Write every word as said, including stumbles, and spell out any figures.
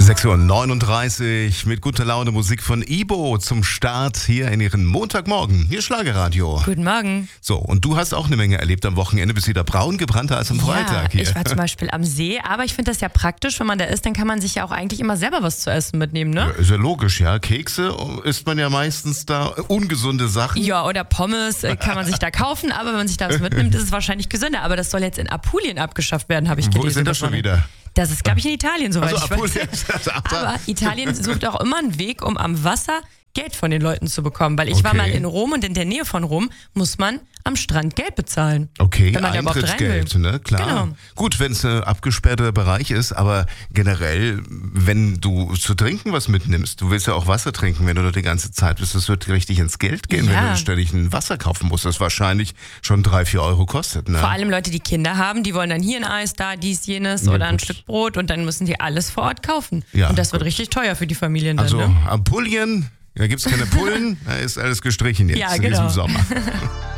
sechs Uhr neununddreißig mit guter Laune Musik von Ibo zum Start hier in Ihren Montagmorgen. Hier Schlagerradio. Guten Morgen. So, und du hast auch eine Menge erlebt am Wochenende. Bist wieder braun gebrannter als am Ja, Freitag hier. ich war zum Beispiel am See, aber ich finde das ja praktisch, wenn man da ist, dann kann man sich ja auch eigentlich immer selber was zu essen mitnehmen, ne? Ja, ist ja logisch, ja. Kekse isst man ja meistens da, ungesunde Sachen. Ja, oder Pommes äh, kann man sich da kaufen, aber wenn man sich da was mitnimmt, ist es wahrscheinlich gesünder. Aber das soll jetzt in Apulien abgeschafft werden, habe ich gelesen. Wo ist denn das schon wieder? Das ist, glaube ich, in Italien, soweit Also, ich Apulien. weiß. Aber Italien sucht auch immer einen Weg, um am Wasser Geld von den Leuten zu bekommen. Weil ich Okay. war mal in Rom und in der Nähe von Rom muss man am Strand Geld bezahlen. Okay, wenn man da überhaupt rein will. Eintrittsgeld, ne? Klar. Genau. Gut, wenn es ein abgesperrter Bereich ist, aber generell, wenn du zu trinken was mitnimmst, du willst ja auch Wasser trinken, wenn du da die ganze Zeit bist, das wird richtig ins Geld gehen, Ja. wenn du ständig ein Wasser kaufen musst, das wahrscheinlich schon drei, vier Euro kostet, ne? Vor allem Leute, die Kinder haben, die wollen dann hier ein Eis, da dies, jenes Ja, oder ein gut. Stück Brot und dann müssen die alles vor Ort kaufen. Ja, und das wird gut. richtig teuer für die Familien dann, Also ne? Apulien, da gibt's keine Pullen, da ist alles gestrichen jetzt Ja, in genau. diesem Sommer.